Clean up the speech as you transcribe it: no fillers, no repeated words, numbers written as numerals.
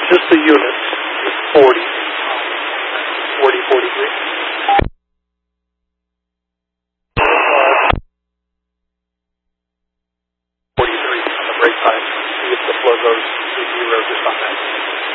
Just the units is 40. 40, 43. On the brake side. See if the flow goes to 0 just on that.